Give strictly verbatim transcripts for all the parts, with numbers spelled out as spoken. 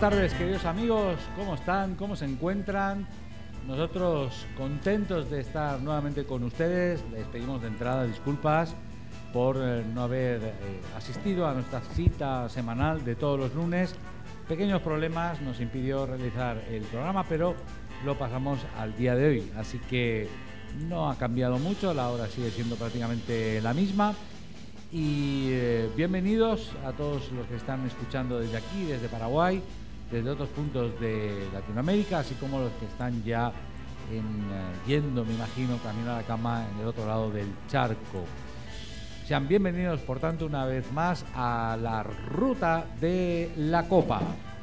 tardes, queridos amigos, ¿cómo están? ¿Cómo se encuentran? Nosotros contentos de estar nuevamente con ustedes. Les pedimos de entrada disculpas por eh, no haber eh, asistido a nuestra cita semanal de todos los lunes. Pequeños problemas nos impidió realizar el programa, pero lo pasamos al día de hoy, así que no ha cambiado mucho, la hora sigue siendo prácticamente la misma. Y eh, bienvenidos a todos los que están escuchando desde aquí, desde Paraguay, desde otros puntos de Latinoamérica, así como los que están ya en, eh, yendo, me imagino, camino a la cama en el otro lado del charco. Sean bienvenidos, por tanto, una vez más a la Ruta de la Copa.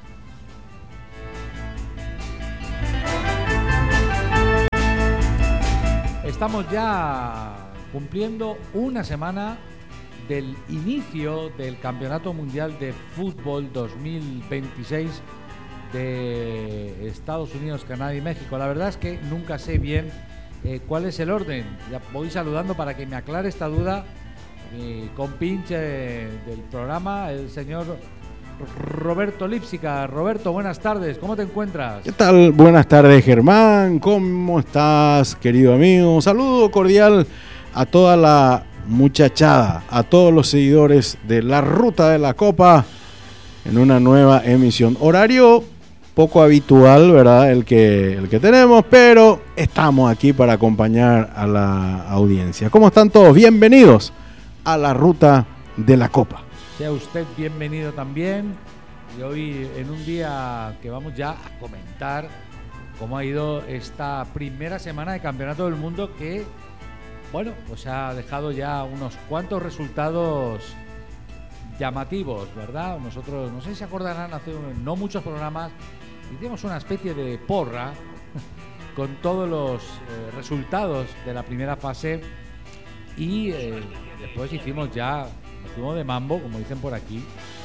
Estamos ya cumpliendo una semana del inicio del Campeonato Mundial de Fútbol dos mil veintiséis de Estados Unidos, Canadá y México. La verdad es que nunca sé bien eh, cuál es el orden. Ya voy saludando para que me aclare esta duda mi compinche del programa, el señor Roberto Lípsica. Roberto, buenas tardes, ¿cómo te encuentras? ¿Qué tal? Buenas tardes, Germán, ¿cómo estás, querido amigo? Un saludo cordial a toda la muchachada, a todos los seguidores de la Ruta de la Copa en una nueva emisión. Horario poco habitual, ¿verdad? El que, el que tenemos, pero estamos aquí para acompañar a la audiencia. ¿Cómo están todos? Bienvenidos a la Ruta de la Copa. Sea usted bienvenido también. Y hoy, en un día que vamos ya a comentar cómo ha ido esta primera semana de Campeonato del Mundo, que bueno, pues ha dejado ya unos cuantos resultados llamativos, ¿verdad? Nosotros, no sé si se acordarán, hace no muchos programas hicimos una especie de porra con todos los eh, resultados de la primera fase y eh, después hicimos ya, nos fuimos de mambo, como dicen por aquí,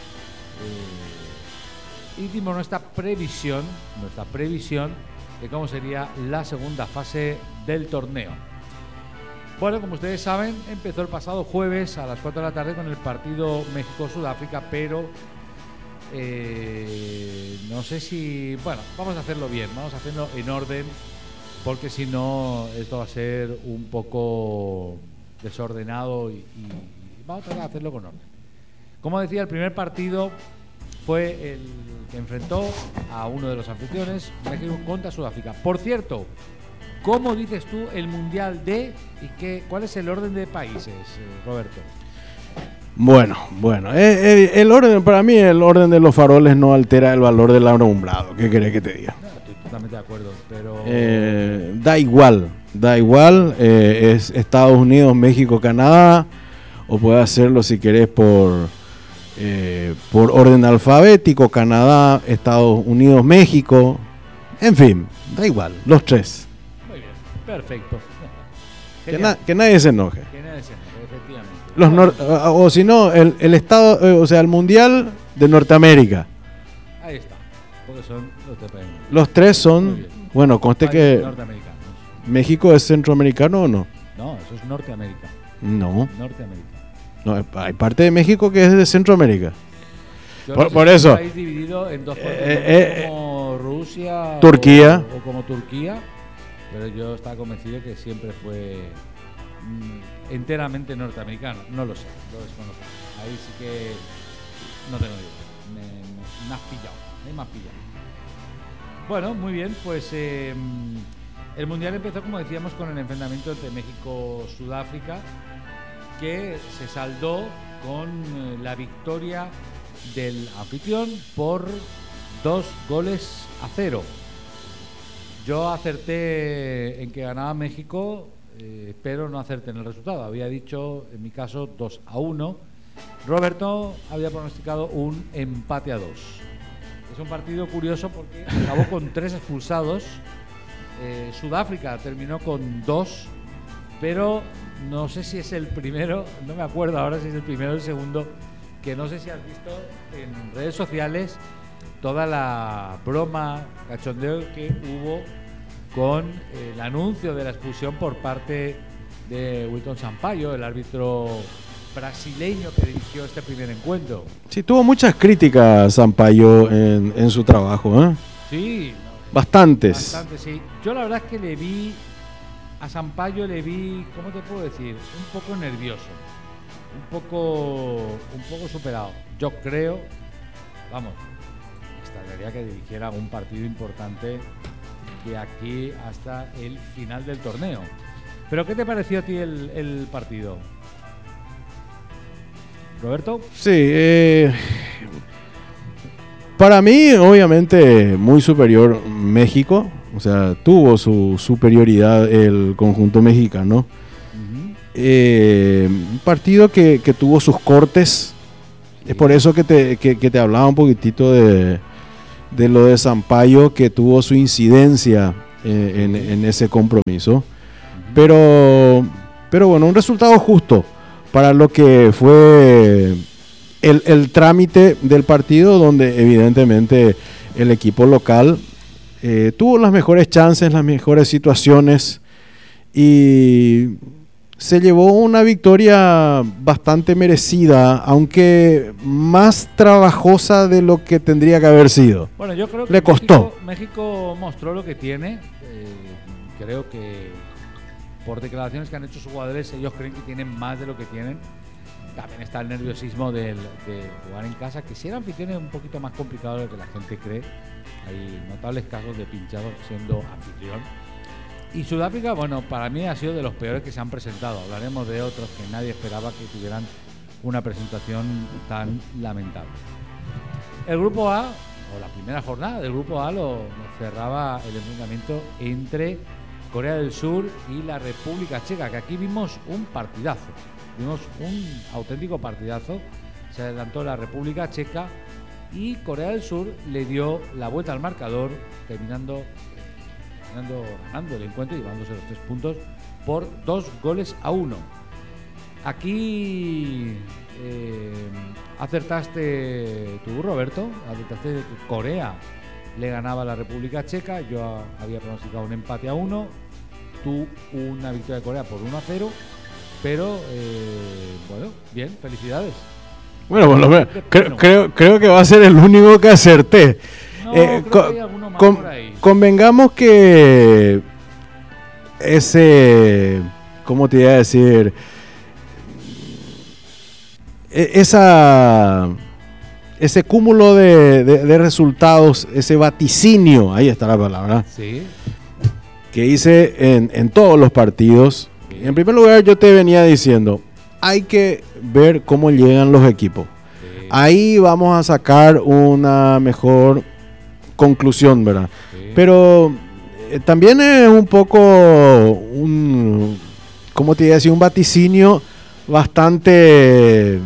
eh, hicimos nuestra previsión, nuestra previsión de cómo sería la segunda fase del torneo. Bueno, como ustedes saben, empezó el pasado jueves a las cuatro de la tarde con el partido México-Sudáfrica, pero eh, no sé si... Bueno, vamos a hacerlo bien, vamos a hacerlo en orden, porque si no, esto va a ser un poco desordenado y, y vamos a tratar de hacerlo con orden. Como decía, el primer partido fue el que enfrentó a uno de los anfitriones, México contra Sudáfrica. Por cierto, ¿cómo dices tú el Mundial de y qué, cuál es el orden de países, eh, Roberto? Bueno, bueno, eh, eh, el orden, para mí el orden de los faroles no altera el valor del alumbrado. ¿Qué querés que te diga? No, estoy totalmente de acuerdo, pero... Eh, da igual, da igual, eh, es Estados Unidos, México, Canadá, o puedes hacerlo si querés por, eh, por orden alfabético, Canadá, Estados Unidos, México, en fin, da igual, los tres. Perfecto. Que, na, que nadie se enoje. Que nadie se enoje, efectivamente. Los nor, o, o si no, el, el estado, eh, o sea, el Mundial de Norteamérica. Ahí está. Porque son los tres países. Los tres son, bueno, conste que norteamericanos. ¿México es centroamericano o no? No, eso es Norteamérica. No. Norteamérica. No, hay parte de México que es de Centroamérica. Yo Por, no sé por si eso. Es un país dividido en dos partes, eh, eh, como Rusia, Turquía. O, o como Turquía. Pero yo estaba convencido que siempre fue mm, enteramente norteamericano. No lo sé, lo desconozco. Ahí sí que no tengo idea. Me, me, me has pillado, me has pillado. Bueno, muy bien, pues eh, el Mundial empezó, como decíamos, con el enfrentamiento entre México-Sudáfrica, que se saldó con eh, la victoria del anfitrión por dos goles a cero. Yo acerté en que ganaba México, eh, pero no acerté en el resultado. Había dicho, en mi caso, dos a uno. Roberto había pronosticado un empate a dos. Es un partido curioso porque acabó con tres expulsados. Eh, Sudáfrica terminó con dos, pero no sé si es el primero, no me acuerdo ahora si es el primero o el segundo, que no sé si has visto en redes sociales toda la broma, cachondeo que hubo con el anuncio de la expulsión por parte de Wilton Sampaio, el árbitro brasileño que dirigió este primer encuentro. Sí, tuvo muchas críticas Sampaio en, en su trabajo, ¿eh? Sí. Bastantes. Bastante, sí. Yo la verdad es que le vi, a Sampaio le vi, ¿cómo te puedo decir? Un poco nervioso, un poco, un poco superado. Yo creo, vamos, me extrañaría que dirigiera un partido importante de aquí hasta el final del torneo. ¿Pero qué te pareció a ti el, el partido? ¿Roberto? Sí, eh, para mí obviamente muy superior México, o sea, tuvo su superioridad el conjunto mexicano. Uh-huh. Eh, un partido que, que tuvo sus cortes, sí. Es por eso que te, que, que te hablaba un poquitito de, de lo de Sampaio, que tuvo su incidencia eh, en, en ese compromiso. Uh-huh. Pero, pero bueno, un resultado justo para lo que fue el, el trámite del partido, donde evidentemente el equipo local eh, tuvo las mejores chances, las mejores situaciones y se llevó una victoria bastante merecida, aunque más trabajosa de lo que tendría que haber sido. Bueno, yo creo que le costó. México, México mostró lo que tiene. Eh, creo que por declaraciones que han hecho sus jugadores, ellos creen que tienen más de lo que tienen. También está el nerviosismo del, de jugar en casa, que si era anfitrión es un poquito más complicado de lo que la gente cree. Hay notables casos de pinchados siendo anfitrión. Y Sudáfrica, bueno, para mí ha sido de los peores que se han presentado. Hablaremos de otros que nadie esperaba que tuvieran una presentación tan lamentable. El grupo A, o la primera jornada del grupo A, lo, lo cerraba el enfrentamiento entre Corea del Sur y la República Checa, que aquí vimos un partidazo, vimos un auténtico partidazo. Se adelantó la República Checa y Corea del Sur le dio la vuelta al marcador, terminando, terminando ganando el encuentro y llevándose los tres puntos por dos goles a uno. Aquí eh, acertaste tú, Roberto, acertaste de que Corea le ganaba a la República Checa. Yo había pronosticado un empate a uno, tú una victoria de Corea por uno a cero, pero eh, bueno, bien, felicidades. Bueno, bueno, bueno creo, creo, creo que va a ser el único que acerté. No, eh, creo co- que hay alguno más con, por ahí. Convengamos que ese, ¿cómo te iba a decir? Esa... Ese cúmulo de, de, de resultados, ese vaticinio, ahí está la palabra, sí, que hice en, en todos los partidos. Sí. En primer lugar, yo te venía diciendo, hay que ver cómo llegan los equipos. Sí. Ahí vamos a sacar una mejor conclusión, ¿verdad? Sí. Pero eh, también es un poco un, ¿cómo te iba a decir? Un vaticinio bastante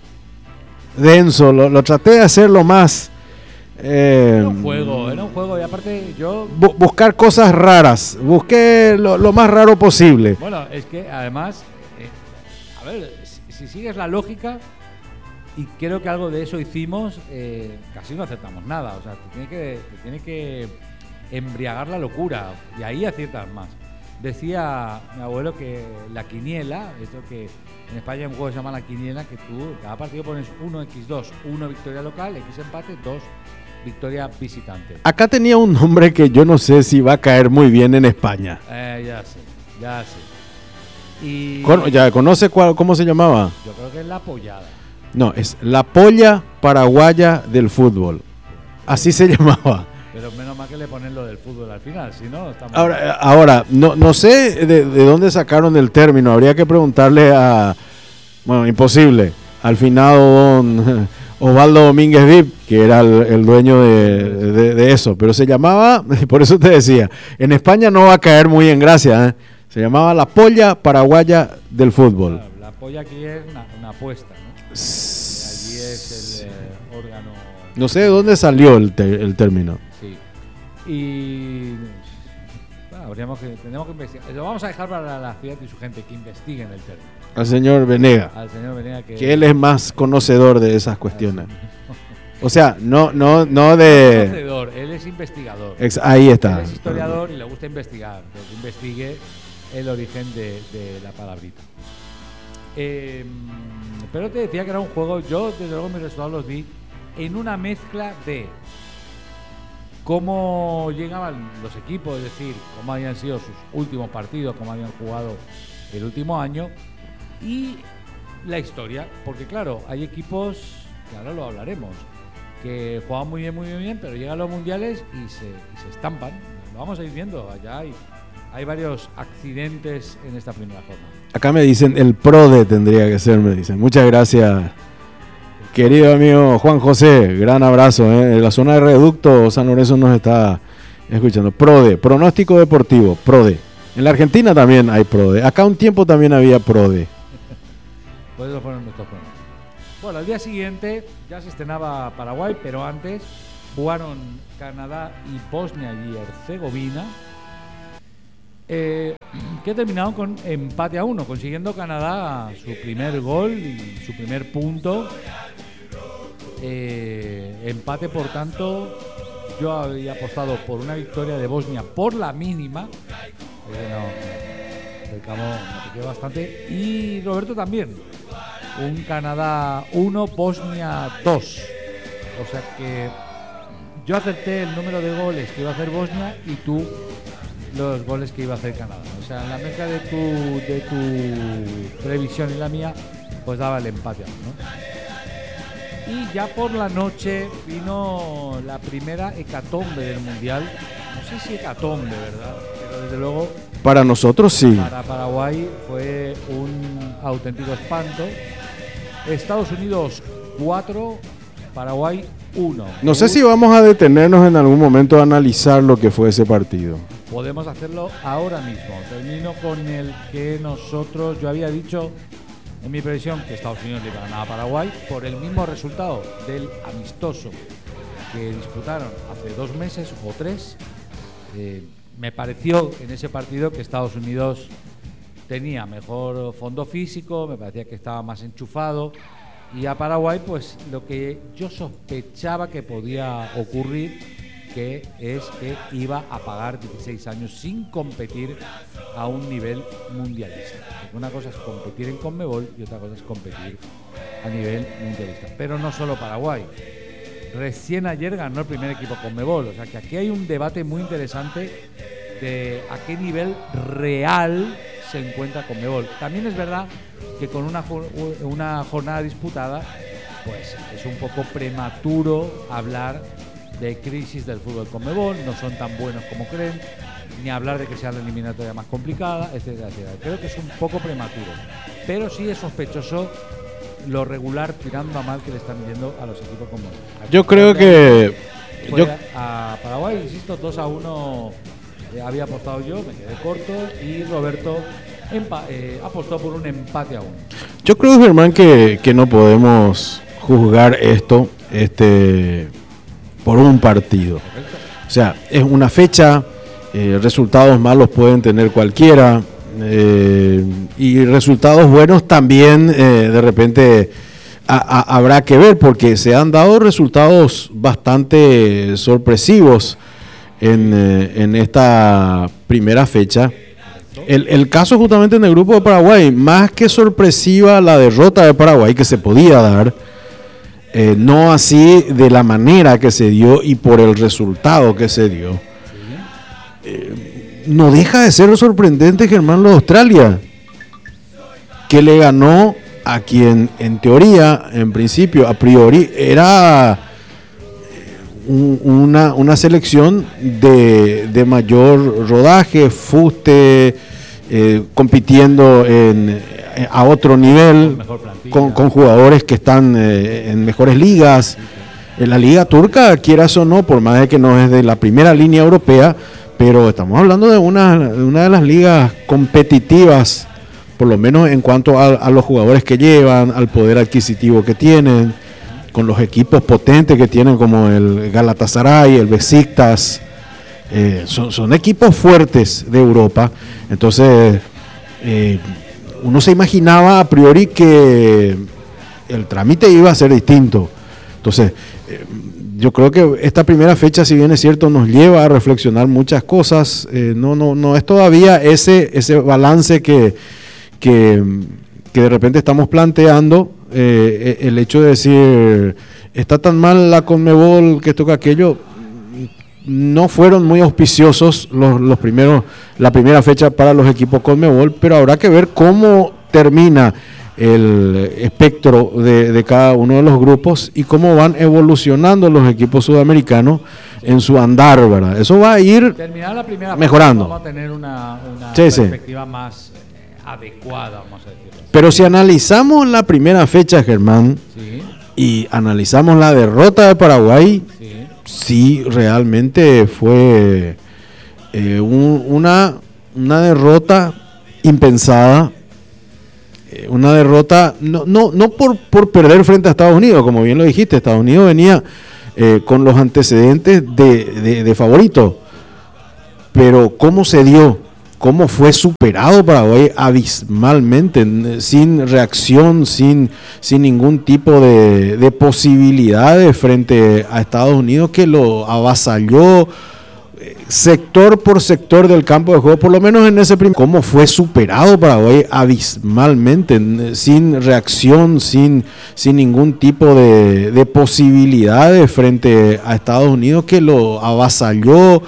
denso, lo, lo traté de hacerlo más eh, era un juego, era un juego y aparte yo bu- buscar cosas raras, busqué lo, lo más raro posible. Bueno, es que además eh, a ver, si, si sigues la lógica, y creo que algo de eso hicimos, eh, casi no acertamos nada, o sea, te tiene que, te tiene que embriagar la locura y ahí aciertas más. Decía mi abuelo que la quiniela, esto que en España hay un juego que se llama la quiniela, que tú cada partido pones uno equis dos, uno victoria local, X empate, dos victoria visitante. Acá tenía un nombre que yo no sé si va a caer muy bien en España. Eh, ya sé, ya sé. Y Con, ¿Ya conoce cuál, cómo se llamaba? Yo creo que es la pollada. No, es la polla paraguaya del fútbol. Así se llamaba. Pero menos mal que le ponen lo del fútbol al final, si no, estamos... Ahora, ahora no, no sé de, de dónde sacaron el término, habría que preguntarle a... Bueno, imposible, al finado don Osvaldo Domínguez Vip, que era el, el dueño de, de, de eso, pero se llamaba, por eso te decía, en España no va a caer muy en gracia, ¿eh? Se llamaba la polla paraguaya del fútbol. Claro, la polla aquí es una, una apuesta, ¿no? S- allí es el eh, órgano... No sé de dónde salió el, te, el término. Sí. Y bueno, habríamos que, tendríamos que investigar. Lo vamos a dejar para la ciudad y su gente que investiguen el término. Al señor Venega. Al señor Venega que, que él es más conocedor de esas cuestiones. O sea, no, no, no de. Conocedor, él es investigador. Ex, ahí está. Él es historiador y le gusta investigar. Que investigue el origen de, de la palabrita. Eh, pero te decía que era un juego, yo desde luego mis resultados los vi en una mezcla de cómo llegaban los equipos, es decir, cómo habían sido sus últimos partidos, cómo habían jugado el último año, y la historia, porque claro, hay equipos, que ahora lo hablaremos, que juegan muy bien, muy bien, muy bien, pero llegan a los mundiales y se, y se estampan. Lo vamos a ir viendo, allá hay, hay varios accidentes en esta primera jornada. Acá me dicen, el PRODE tendría que ser, me dicen. Muchas gracias, querido amigo Juan José, gran abrazo. ¿eh? En la zona de Reducto, San Lorenzo nos está escuchando. PRODE, pronóstico deportivo, PRODE. En la Argentina también hay PRODE. Acá un tiempo también había PRODE. Pues esos fueron nuestros pronósticos. Bueno, al día siguiente ya se estrenaba Paraguay, pero antes jugaron Canadá y Bosnia y Herzegovina, eh, que terminaron con empate a uno, consiguiendo Canadá su primer gol y su primer punto. Eh, empate, por tanto, yo había apostado por una victoria de Bosnia por la mínima. Eh, no, el Camo me piqué bastante. Y Roberto también. Un Canadá uno, Bosnia dos. O sea que yo acerté el número de goles que iba a hacer Bosnia y tú los goles que iba a hacer Canadá. O sea, en la mezcla de tu, de tu previsión y la mía, pues daba el empate, ¿no? Y ya por la noche vino la primera hecatombe del Mundial. No sé si hecatombe, ¿verdad? Pero desde luego... Para nosotros sí. Para Paraguay fue un auténtico espanto. Estados Unidos cuatro, Paraguay uno. No sé si vamos a detenernos en algún momento a analizar lo que fue ese partido. Podemos hacerlo ahora mismo. Termino con el que nosotros, yo había dicho en mi previsión que Estados Unidos le iba a ganar a Paraguay por el mismo resultado del amistoso que disputaron hace dos meses o tres. Eh, me pareció en ese partido que Estados Unidos tenía mejor fondo físico, me parecía que estaba más enchufado, y a Paraguay pues lo que yo sospechaba que podía ocurrir, que es que iba a pagar dieciséis años sin competir a un nivel mundialista. Porque una cosa es competir en Conmebol y otra cosa es competir a nivel mundialista. Pero no solo Paraguay. Recién ayer ganó el primer equipo Conmebol, o sea que aquí hay un debate muy interesante de a qué nivel real se encuentra Conmebol. También es verdad que con una, una jornada disputada, pues es un poco prematuro hablar de crisis del fútbol Conmebol, no son tan buenos como creen, ni hablar de que sea la eliminatoria más complicada, etcétera, etcétera. Creo que es un poco prematuro, pero sí es sospechoso lo regular tirando a mal que le están viendo a los equipos Conmebol. Yo creo que... Fue yo... a Paraguay, insisto, dos a uno eh, había apostado yo, me quedé corto, y Roberto empa eh, apostó por un empate a uno. Yo creo, Germán, que, que no podemos juzgar esto este, por un partido. Perfecto. O sea, es una fecha, eh, resultados malos pueden tener cualquiera, eh, y resultados buenos también eh, de repente a, a, habrá que ver, porque se han dado resultados bastante sorpresivos en, eh, en esta primera fecha. El, el caso justamente en el grupo de Paraguay, más que sorpresiva la derrota de Paraguay que se podía dar, eh, no así de la manera que se dio y por el resultado que se dio. Eh, no deja de ser sorprendente, Germán, lo de Australia, que le ganó a quien en teoría, en principio, a priori, era un, una, una selección de, de mayor rodaje, fuste, eh, compitiendo en, a otro nivel, con, con jugadores que están eh, en mejores ligas. En la liga turca, quieras o no, por más de que no es de la primera línea europea, pero estamos hablando de una, de una de las ligas competitivas, por lo menos en cuanto a, a los jugadores que llevan, al poder adquisitivo que tienen, con los equipos potentes que tienen como el Galatasaray, el Besiktas, eh, son, son equipos fuertes de Europa. Entonces, eh, uno se imaginaba a priori que el trámite iba a ser distinto. Entonces, eh, yo creo que esta primera fecha, si bien es cierto, nos lleva a reflexionar muchas cosas. Eh, no, no, no es todavía ese, ese balance que, que, que de repente estamos planteando eh, el hecho de decir, está tan mal la Conmebol que toca aquello. No fueron muy auspiciosos los, los primeros, la primera fecha para los equipos Conmebol, pero habrá que ver cómo termina el espectro de, de cada uno de los grupos y cómo van evolucionando los equipos sudamericanos en su andar, ¿verdad? Eso va a ir Terminar la primera mejorando. Vamos a tener una, una sí, perspectiva sí. más eh, adecuada, vamos a decirlo. Pero si analizamos la primera fecha, Germán, Sí, y analizamos la derrota de Paraguay, sí. sí, realmente fue eh, un- una, una derrota impensada. Eh, Una derrota, no, no, no por, por perder frente a Estados Unidos, como bien lo dijiste, Estados Unidos venía eh, con los antecedentes de, de, de favorito, pero cómo se dio, cómo fue superado Paraguay abismalmente, n- sin reacción, sin, sin ningún tipo de, de posibilidades frente a Estados Unidos, que lo avasalló sector por sector del campo de juego, por lo menos en ese primer, cómo fue superado Paraguay abismalmente, n- sin reacción, sin, sin ningún tipo de, de posibilidades frente a Estados Unidos, que lo avasalló.